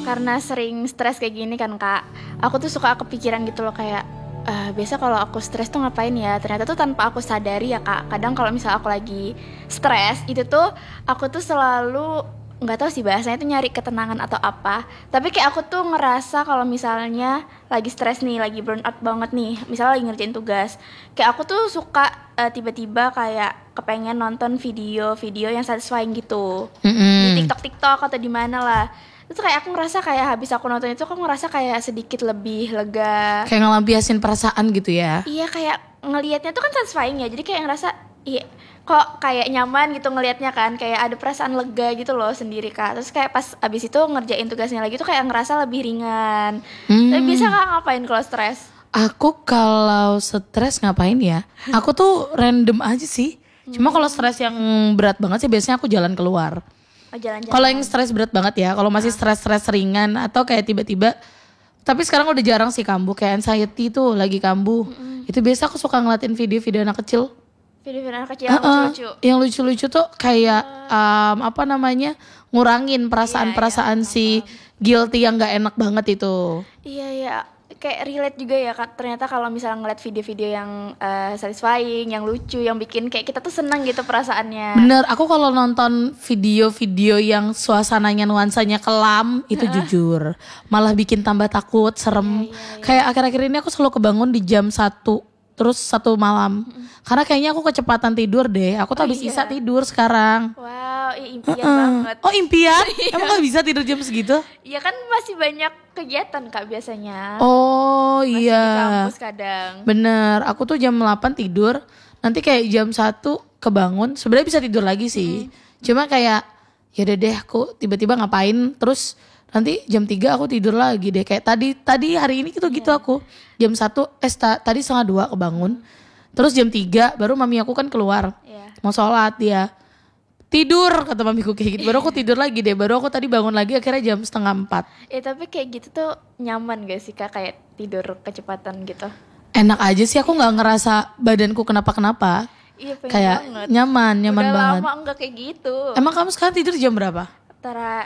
karena sering stres kayak gini kan Kak, aku tuh suka kepikiran gitu loh kayak biasa kalau aku stres tuh ngapain ya. Ternyata tuh tanpa aku sadari ya Kak, kadang kalau misal aku lagi stres itu tuh aku tuh selalu nggak tahu sih bahasanya tuh nyari ketenangan atau apa, tapi kayak aku tuh ngerasa kalau misalnya lagi stres nih, lagi burn out banget nih, misalnya lagi ngerjain tugas, kayak aku tuh suka tiba-tiba kayak kepengen nonton video-video yang satisfying gitu di TikTok atau di mana lah. Itu kayak aku ngerasa kayak habis aku nonton itu aku ngerasa kayak sedikit lebih lega. Kayak ngelampiasin perasaan gitu ya. Iya, kayak ngelihatnya tuh kan satisfying ya. Jadi kayak ngerasa iya kok kayak nyaman gitu ngelihatnya kan, kayak ada perasaan lega gitu loh sendiri Kak. Terus kayak pas abis itu ngerjain tugasnya lagi tuh kayak ngerasa lebih ringan. Tapi biasa Kak ngapain kalau stres? Aku kalau stres ngapain ya? Aku tuh random aja sih. Cuma kalau stres yang berat banget sih biasanya aku jalan keluar. Oh, jalan-jalan. Kalau yang stres berat banget ya, kalau masih stres ringan atau kayak tiba-tiba, tapi sekarang udah jarang sih kambuh, kayak anxiety tuh lagi kambuh. Itu biasa aku suka ngeliatin video-video anak kecil. Video-video anak kecil yang lucu-lucu. Yang lucu-lucu tuh kayak apa namanya, ngurangin perasaan-perasaan si guilty yang nggak enak banget itu. Iya, kayak relate juga ya Kak. Ternyata kalau misalnya ngeliat video-video yang satisfying, yang lucu, yang bikin kayak kita tuh seneng gitu perasaannya. Bener, aku kalau nonton video-video yang suasananya nuansanya kelam itu jujur malah bikin tambah takut, serem. Kayak akhir-akhir ini aku selalu kebangun di jam 1 terus 1 malam. Karena kayaknya aku kecepatan tidur deh. Aku tuh habis isa tidur sekarang. Wow, impian banget. Oh, impian? Emang gak bisa tidur jam segitu? Iya kan masih banyak kegiatan Kak biasanya. Oh Masih iya. di kampus kadang. Bener, aku tuh jam 8 tidur. Nanti kayak jam 1 kebangun. Sebenarnya bisa tidur lagi sih. Cuma kayak ya deh aku tiba-tiba ngapain. Terus nanti jam 3 aku tidur lagi deh. Kayak tadi hari ini gitu aku. Jam 1, tadi setengah 2 kebangun. Terus jam 3 baru mami aku kan keluar. Mau sholat dia. Tidur kata mamiku kayak gitu. Baru aku tidur lagi deh. Baru aku tadi bangun lagi akhirnya jam setengah 4. Tapi kayak gitu tuh nyaman gak sih Kak, kayak tidur kecepatan gitu? Enak aja sih, aku nggak ngerasa badanku kenapa-kenapa. Iya, pengen Kayak banget. nyaman Udah banget. lama enggak kayak gitu. Emang kamu sekarang tidur jam berapa? Antara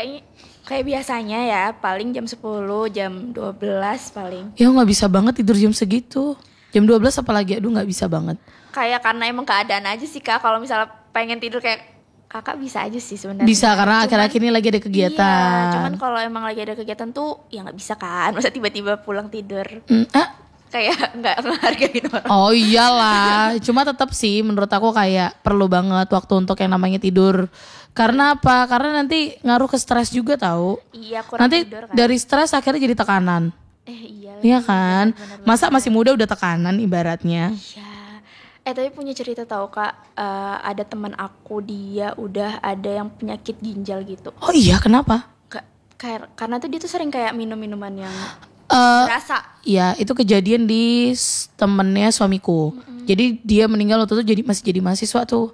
kayak biasanya ya, paling jam 10, jam 12 paling. Ya nggak bisa banget tidur jam segitu. Jam 12 apalagi, aduh nggak bisa banget. Kayak karena emang keadaan aja sih Kak, kalau misalnya pengen tidur kayak Kakak bisa aja sih sebenarnya. Bisa karena akhir-akhir ini lagi ada kegiatan. Iya, cuman kalau emang lagi ada kegiatan tuh ya nggak bisa kan, masa tiba-tiba pulang tidur. Kayak nggak menghargain orang. Oh iyalah, cuma tetap sih menurut aku kayak perlu banget waktu untuk yang namanya tidur. Karena apa? Karena nanti ngaruh ke stres juga tahu. Iya, kurang nanti tidur kan. dari stres akhirnya jadi tekanan. Iya kan? bener, Masa masih muda udah tekanan ibaratnya. Iya. Tapi punya cerita tahu Kak, ada teman aku dia udah ada yang penyakit ginjal gitu. Oh iya, kenapa? Karena tuh dia tuh sering kayak minum-minuman yang rasa. Ya itu kejadian di temennya suamiku. Jadi dia meninggal waktu itu masih jadi mahasiswa tuh.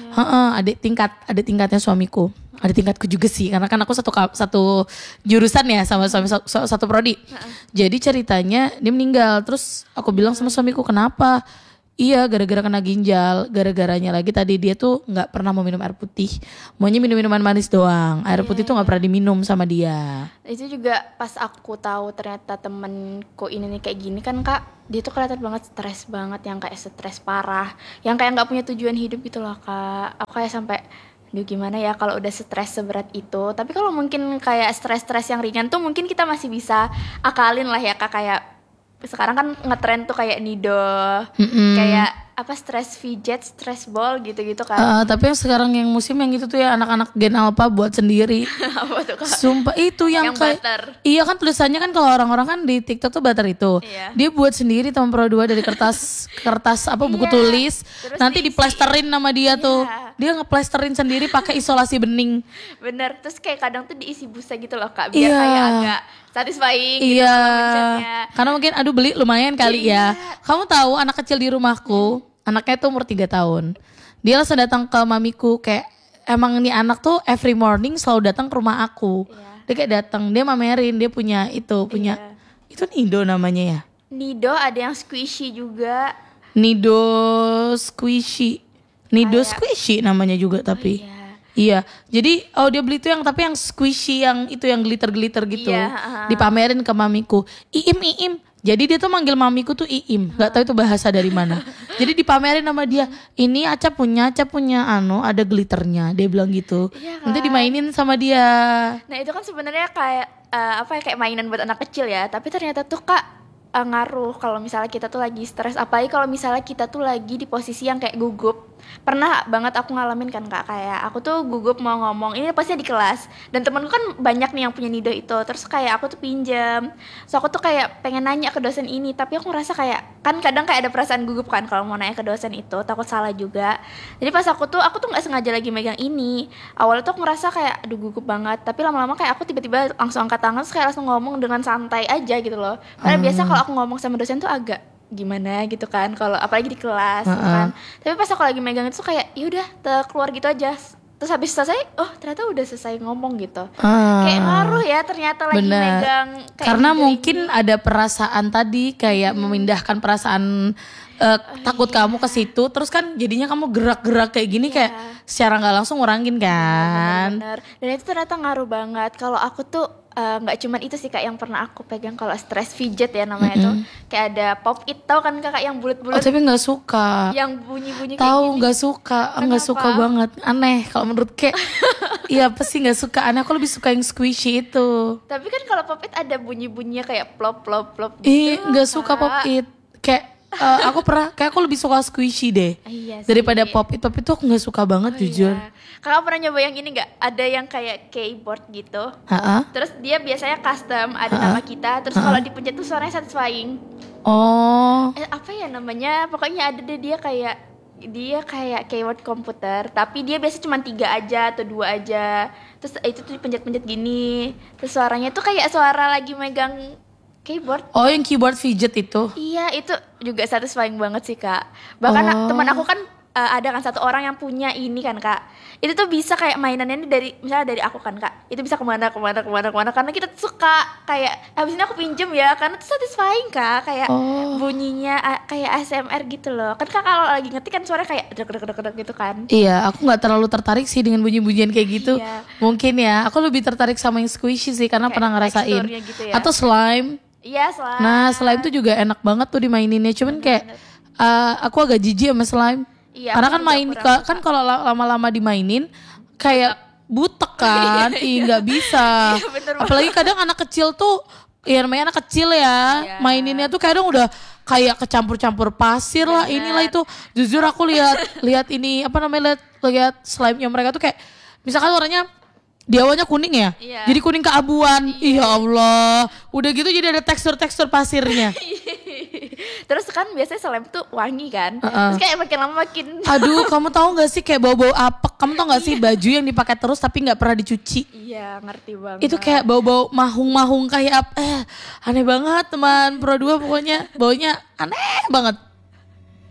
Ada tingkatnya suamiku. Ada tingkatku juga sih, karena kan aku satu jurusan ya sama suami, satu prodi. Jadi ceritanya dia meninggal. Terus aku bilang sama suamiku, kenapa? Iya, gara-gara kena ginjal. Gara-garanya lagi tadi dia tuh nggak pernah mau minum air putih, maunya minum minuman manis doang. Air putih tuh nggak pernah diminum sama dia. Itu juga pas aku tahu ternyata temenku ini nih kayak gini kan Kak, dia tuh kelihatan banget stres banget, yang kayak stres parah, yang kayak nggak punya tujuan hidup gitu loh Kak. Aku kayak sampai duh gimana ya kalau udah stres seberat itu. Tapi kalau mungkin kayak stres-stres yang ringan tuh mungkin kita masih bisa akalin lah ya Kak. Kayak sekarang kan ngetren tuh kayak Nido, kayak apa stress fidget, stress ball gitu-gitu kan. Tapi yang sekarang yang musim yang itu tuh ya anak-anak Gen Alpha buat sendiri. Apa tuh Kak? Sumpah itu yang kayak butter. Iya kan tulisannya kan kalau orang-orang kan di TikTok tuh butter itu. Iya. Dia buat sendiri tahun Pro 2 dari kertas apa buku tulis. Terus nanti diplesterin nama dia tuh. Dia ngeplesterin sendiri pakai isolasi bening. Bener, terus kayak kadang tuh diisi busa gitu loh Kak, biar kayak agak satisfying gitu. Iya. Karena mungkin aduh beli lumayan kali ya. Kamu tahu anak kecil di rumahku, anaknya tuh umur 3 tahun. Dia langsung datang ke mamiku kayak emang nih anak tuh every morning selalu datang ke rumah aku. Dia kayak datang, dia mamerin, dia punya itu itu Nido namanya ya. Nido ada yang squishy juga. Nido squishy. Nido squishy namanya juga tapi. Iya. Iya, jadi dia beli itu yang tapi yang squishy yang itu yang glitter-glitter gitu. Iya, Dipamerin ke mamiku. Iim. Jadi dia tuh manggil mamiku tuh Iim, nggak tahu itu bahasa dari mana. Jadi dipamerin sama dia, ini Aca punya ada glitternya, dia bilang gitu. Iya kan? Nanti dimainin sama dia. Nah itu kan sebenarnya kayak kayak mainan buat anak kecil ya. Tapi ternyata tuh Kak ngaruh kalau misalnya kita tuh lagi stres. Apalagi kalau misalnya kita tuh lagi di posisi yang kayak gugup. Pernah banget aku ngalamin kan Kak, kayak aku tuh gugup mau ngomong, ini pasti di kelas. Dan temenku kan banyak nih yang punya nido itu. Terus kayak aku tuh pinjam. So aku tuh kayak pengen nanya ke dosen ini, tapi aku ngerasa kayak, kan kadang kayak ada perasaan gugup kan kalau mau nanya ke dosen itu, takut salah juga. Jadi pas aku tuh nggak sengaja lagi megang ini. Awalnya tuh aku ngerasa kayak aduh gugup banget, tapi lama-lama kayak aku tiba-tiba langsung angkat tangan, terus kayak langsung ngomong dengan santai aja gitu loh. Karena biasa kalau aku ngomong sama dosen tuh agak gimana gitu kan, kalau apalagi di kelas gitu kan. Tapi pas aku lagi megang itu tuh kayak ya udah keluar gitu aja. Terus habis selesai, ternyata udah selesai ngomong gitu. Kayak ngaruh ya ternyata lagi megang kayak karena gitu mungkin ini. ada perasaan tadi kayak memindahkan perasaan takut kamu ke situ, terus kan jadinya kamu gerak-gerak kayak gini kayak secara nggak langsung ngurangin kan. Bener. Dan itu ternyata ngaruh banget. Kalau aku tuh nggak cuman itu sih Kak yang pernah aku pegang kalau stress, fidget ya namanya tuh. Kayak ada pop it, tau kan Kakak yang bulat-bulat Tapi nggak suka. yang bunyi-bunyi kayak Tahu gini. nggak suka, nggak suka Kenapa? banget, aneh kalau menurut kayak. Iya pasti nggak suka, aneh. Aku lebih suka yang squishy itu. Tapi kan kalau pop it ada bunyi-bunyinya kayak plop plop plop gitu. Nggak suka pop it. Kayak aku lebih suka squishy deh Iya sih. daripada pop it. Pop it tuh aku nggak suka banget jujur. Iya. Kakak pernah nyoba yang ini nggak? Ada yang kayak keyboard gitu. Ha-ha. Terus dia biasanya custom, ada nama kita. Terus kalau dipencet tuh suaranya satisfying. Oh, Apa ya namanya? Pokoknya ada deh dia kayak keyword komputer, tapi dia biasa cuma 3 aja atau 2 aja. Terus itu tuh dipencet-pencet gini. Terus suaranya tuh kayak suara lagi megang keyboard. yang keyboard fidget itu. Iya, itu juga satisfying banget sih, Kak. Bahkan teman aku kan ada kan satu orang yang punya ini kan, Kak. Itu tuh bisa kayak mainannya ini misalnya dari aku kan, Kak. Itu bisa kemana karena kita tuh suka kayak habis ini aku pinjem ya, karena tuh satisfying, Kak. Kayak bunyinya kayak ASMR gitu loh. Kan Kak kalau lagi ngetik kan suaranya kayak deg gitu kan. Iya, aku nggak terlalu tertarik sih dengan bunyi-bunyian kayak gitu. Iya. Mungkin ya, aku lebih tertarik sama yang squishy sih karena Kayak pernah ngerasain. teksturnya gitu ya. Atau slime. Iya, slime. Nah, slime tuh juga enak banget tuh dimaininnya. Cuman kayak aku agak jijik sama slime. Iya, Karena aku kan juga kurang suka. kan kalau lama-lama dimainin kayak butek kan. Nggak bisa. Iya, bener banget. Apalagi kadang anak kecil tuh, ya namanya anak kecil ya, Iya. maininnya tuh kadang udah kayak kecampur-campur pasir lah, inilah itu. Jujur aku lihat ini apa namanya, lihat slime-nya mereka tuh kayak misalkan warnanya di awalnya kuning ya, Iya. jadi kuning keabuan. Iya Allah, udah gitu jadi ada tekstur pasirnya. Terus kan biasanya slime tuh wangi kan. Terus kayak makin lama makin Aduh, kamu tahu nggak sih kayak bau-bau apek? Kamu tahu nggak sih baju yang dipakai terus tapi nggak pernah dicuci? Iya, ngerti banget. Itu kayak bau-bau mahung-mahung kayak aneh banget teman Pro 2, pokoknya baunya aneh banget.